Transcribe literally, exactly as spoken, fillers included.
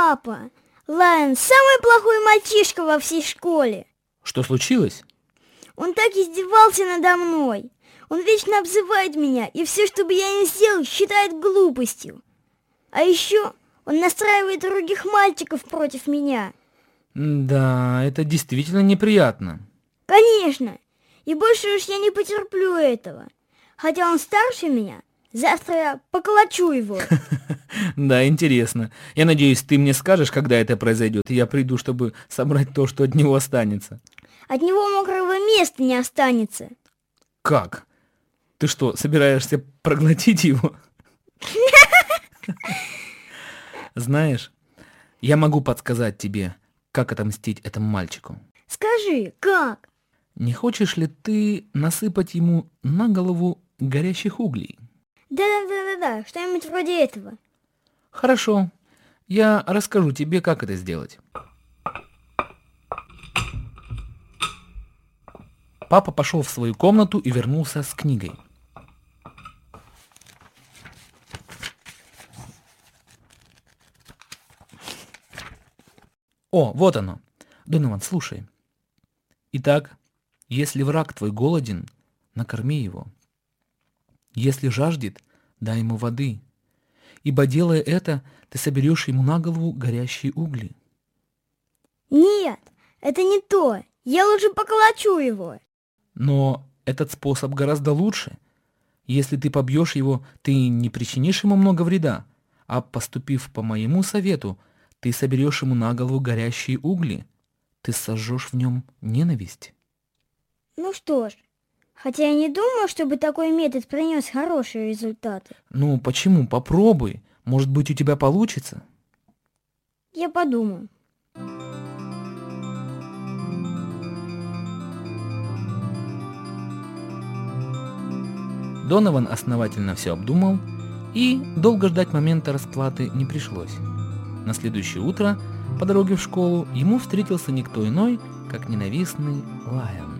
Папа, Лайон самый плохой мальчишка во всей школе. Что случилось? Он так издевался надо мной. Он вечно обзывает меня, и все, что бы я ни сделал, считает глупостью. А еще он настраивает других мальчиков против меня. Да, это действительно неприятно. Конечно, и больше уж я не потерплю этого. Хотя он старше меня, завтра я поколочу его. Да, интересно. Я надеюсь, ты мне скажешь, когда это произойдет, и я приду, чтобы собрать то, что от него останется. От него мокрого места не останется. Как? Ты что, собираешься проглотить его? Знаешь, я могу подсказать тебе, как отомстить этому мальчику. Скажи, как? Не хочешь ли ты насыпать ему на голову горящих углей? Да-да-да-да, что-нибудь вроде этого. Хорошо, я расскажу тебе, как это сделать. Папа пошел в свою комнату и вернулся с книгой. О, вот оно. Донован, слушай. Итак, если враг твой голоден, накорми его. Если жаждет, дай ему воды. Ибо, делая это, ты соберешь ему на голову горящие угли. Нет, это не то. Я лучше поколочу его. Но этот способ гораздо лучше. Если ты побьешь его, ты не причинишь ему много вреда, а поступив по моему совету, ты соберешь ему на голову горящие угли. Ты сожжешь в нем ненависть. Ну что ж, хотя я не думаю, чтобы такой метод принес хорошие результаты. Ну почему? Попробуй. Может быть, у тебя получится? Я подумаю. Донован основательно все обдумал, и долго ждать момента расплаты не пришлось. На следующее утро по дороге в школу ему встретился никто иной, как ненавистный Лайон.